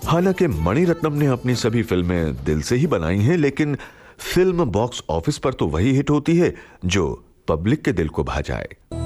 हालांकि मणिरत्नम ने अपनी सभी फिल्में दिल से ही बनाई हैं, लेकिन फिल्म बॉक्स ऑफिस पर तो वही हिट होती है जो पब्लिक के दिल को भा जाए।